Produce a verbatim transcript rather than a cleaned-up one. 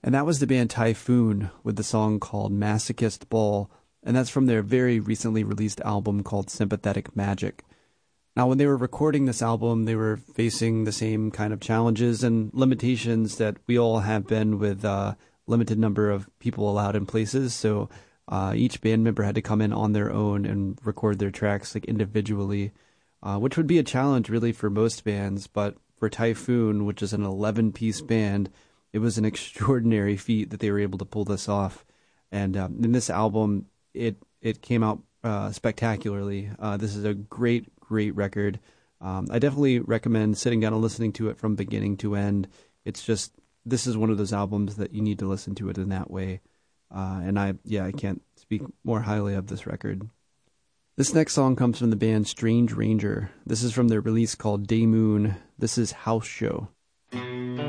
And that was the band Typhoon with the song called Masochist Ball, and that's from their very recently released album called Sympathetic Magic. Now, when they were recording this album, they were facing the same kind of challenges and limitations that we all have been with a uh, limited number of people allowed in places. So uh, each band member had to come in on their own and record their tracks like individually, uh, which would be a challenge really for most bands. But for Typhoon, which is an eleven-piece band, it was an extraordinary feat that they were able to pull this off. And um, in this album, it it came out uh, spectacularly. Uh, this is a great, great record. Um, I definitely recommend sitting down and listening to it from beginning to end. It's just, this is one of those albums that you need to listen to it in that way. Uh, and I, yeah, I can't speak more highly of this record. This next song comes from the band Strange Ranger. This is from their release called Day Moon. This is House Show.